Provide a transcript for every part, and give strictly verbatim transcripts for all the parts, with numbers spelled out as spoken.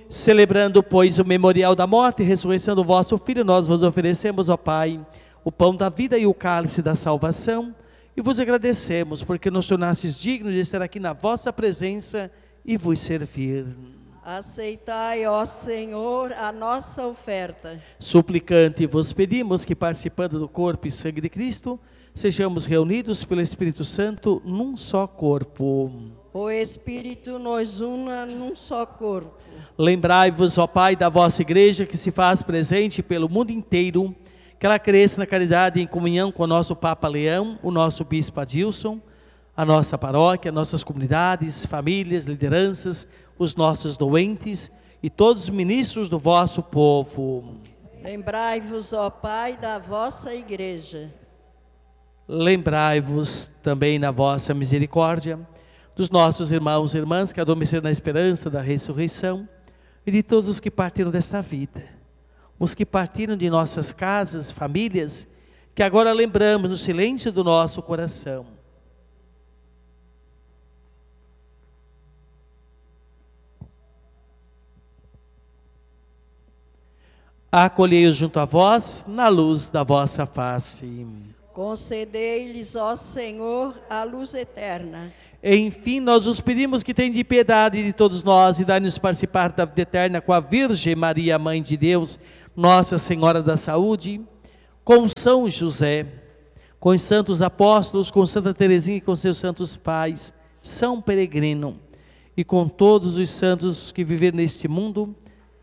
Celebrando, pois, o memorial da morte e ressurreição do vosso Filho, nós vos oferecemos, ó Pai, o pão da vida e o cálice da salvação, e vos agradecemos, porque nos tornastes dignos de estar aqui na vossa presença e vos servir. Aceitai, ó Senhor, a nossa oferta. Suplicante, vos pedimos que, participando do corpo e sangue de Cristo, sejamos reunidos pelo Espírito Santo num só corpo. O Espírito nos una num só corpo. Lembrai-vos, ó Pai, da vossa igreja que se faz presente pelo mundo inteiro, que ela cresça na caridade e em comunhão com o nosso Papa Leão, o nosso Bispo Adilson, a nossa paróquia, nossas comunidades, famílias, lideranças, os nossos doentes e todos os ministros do vosso povo. Lembrai-vos, ó Pai, da vossa igreja. Lembrai-vos também na vossa misericórdia dos nossos irmãos e irmãs que adormeceram na esperança da ressurreição e de todos os que partiram desta vida, os que partiram de nossas casas, famílias, que agora lembramos no silêncio do nosso coração. Acolhei-os junto a vós, na luz da vossa face. Concedei-lhes, ó Senhor, a luz eterna. Enfim, nós os pedimos que tenham de piedade de todos nós e dai-nos participar da vida eterna com a Virgem Maria, Mãe de Deus, Nossa Senhora da Saúde, com São José, com os santos apóstolos, com Santa Teresinha e com seus santos pais, São Peregrino, e com todos os santos que viveram neste mundo,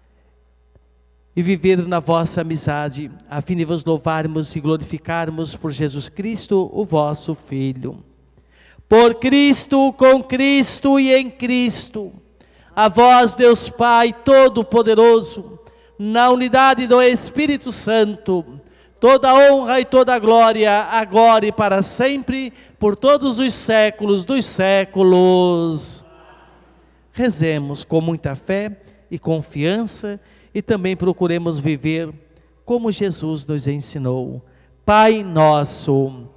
e viver na vossa amizade, a fim de vos louvarmos e glorificarmos por Jesus Cristo, o vosso Filho. Por Cristo, com Cristo e em Cristo, a vós, Deus Pai Todo-Poderoso, na unidade do Espírito Santo, toda honra e toda glória, agora e para sempre, por todos os séculos dos séculos. Rezemos com muita fé e confiança, e também procuremos viver como Jesus nos ensinou. Pai nosso,